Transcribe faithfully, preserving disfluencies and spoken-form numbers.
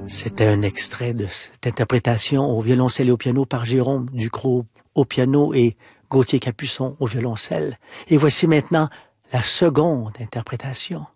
C'était un extrait de cette interprétation au violoncelle et au piano par Jérôme Ducrot au piano et Gauthier Capuçon au violoncelle. Et voici maintenant la seconde interprétation.